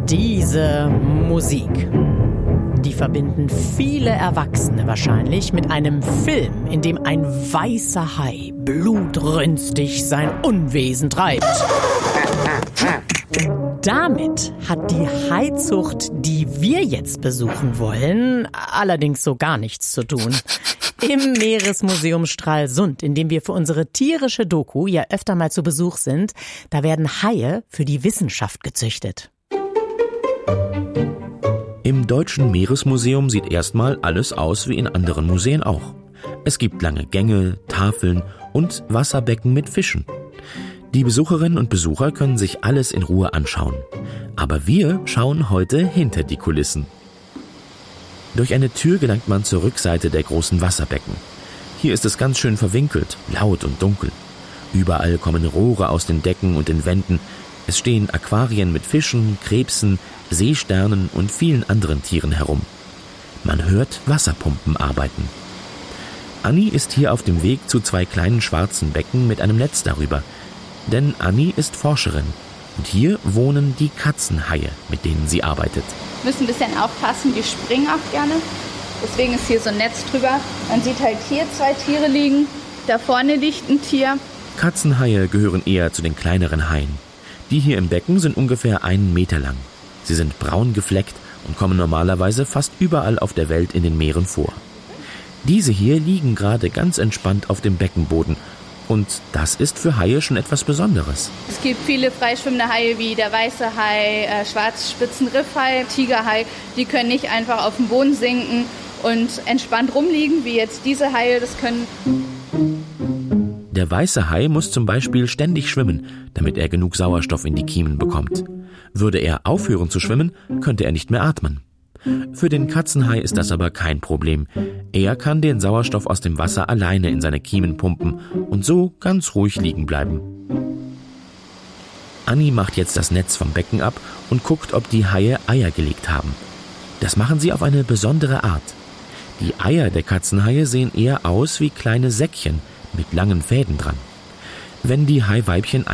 Diese Musik, die verbinden viele Erwachsene wahrscheinlich mit einem Film, in dem ein weißer Hai blutrünstig sein Unwesen treibt. Damit hat die Haizucht, die wir jetzt besuchen wollen, allerdings so gar nichts zu tun. Im Meeresmuseum Stralsund, in dem wir für unsere tierische Doku ja öfter mal zu Besuch sind, da werden Haie für die Wissenschaft gezüchtet. Im Deutschen Meeresmuseum sieht erstmal alles aus wie in anderen Museen auch. Es gibt lange Gänge, Tafeln und Wasserbecken mit Fischen. Die Besucherinnen und Besucher können sich alles in Ruhe anschauen. Aber wir schauen heute hinter die Kulissen. Durch eine Tür gelangt man zur Rückseite der großen Wasserbecken. Hier ist es ganz schön verwinkelt, laut und dunkel. Überall kommen Rohre aus den Decken und den Wänden. Es stehen Aquarien mit Fischen, Krebsen, Seesternen und vielen anderen Tieren herum. Man hört Wasserpumpen arbeiten. Anni ist hier auf dem Weg zu 2 kleinen schwarzen Becken mit einem Netz darüber. Denn Anni ist Forscherin und hier wohnen die Katzenhaie, mit denen sie arbeitet. Wir müssen ein bisschen aufpassen, die springen auch gerne. Deswegen ist hier so ein Netz drüber. Man sieht halt hier 2 Tiere liegen, da vorne liegt ein Tier. Katzenhaie gehören eher zu den kleineren Haien. Die hier im Becken sind ungefähr 1 Meter lang. Sie sind braun gefleckt und kommen normalerweise fast überall auf der Welt in den Meeren vor. Diese hier liegen gerade ganz entspannt auf dem Beckenboden. Und das ist für Haie schon etwas Besonderes. Es gibt viele freischwimmende Haie wie der weiße Hai, Schwarzspitzenriffhai, Tigerhai. Die können nicht einfach auf den Boden sinken und entspannt rumliegen, wie jetzt diese Haie das können. Der weiße Hai muss zum Beispiel ständig schwimmen, damit er genug Sauerstoff in die Kiemen bekommt. Würde er aufhören zu schwimmen, könnte er nicht mehr atmen. Für den Katzenhai ist das aber kein Problem. Er kann den Sauerstoff aus dem Wasser alleine in seine Kiemen pumpen und so ganz ruhig liegen bleiben. Anni macht jetzt das Netz vom Becken ab und guckt, ob die Haie Eier gelegt haben. Das machen sie auf eine besondere Art. Die Eier der Katzenhaie sehen eher aus wie kleine Säckchen mit langen Fäden dran. Wenn die Haiweibchen